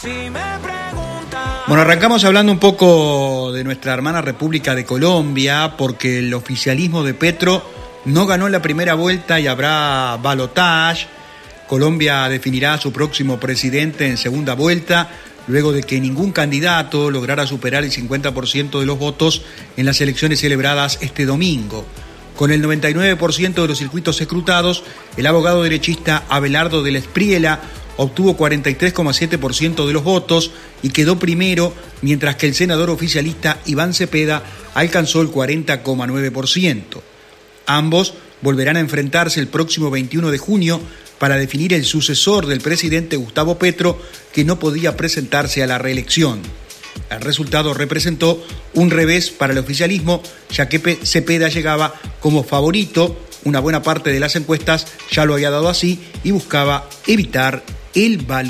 Bueno, arrancamos hablando un poco de nuestra hermana República de Colombia, porque el oficialismo de Petro no ganó la primera vuelta y habrá balotage. Colombia definirá a su próximo presidente en segunda vuelta, luego de que ningún candidato lograra superar el 50% de los votos en las elecciones celebradas este domingo. Con el 99% de los circuitos escrutados, el abogado derechista Abelardo de la Espriella obtuvo 43,7% de los votos y quedó primero, mientras que el senador oficialista Iván Cepeda alcanzó el 40,9%. Ambos volverán a enfrentarse el próximo 21 de junio para definir el sucesor del presidente Gustavo Petro, que no podía presentarse a la reelección. El resultado representó un revés para el oficialismo, ya que Cepeda llegaba como favorito. Una buena parte de las encuestas ya lo había dado así y buscaba evitar el balotaje.